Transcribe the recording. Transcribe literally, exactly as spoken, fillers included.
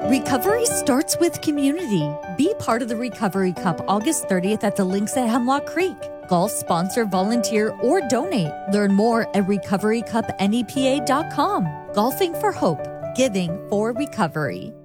Recovery starts with community. Be part of the Recovery Cup August thirtieth at the links at Hemlock Creek. Golf, sponsor, volunteer, or donate. Learn more at recovery cup nepa dot com. Golfing for Hope. Giving for Recovery.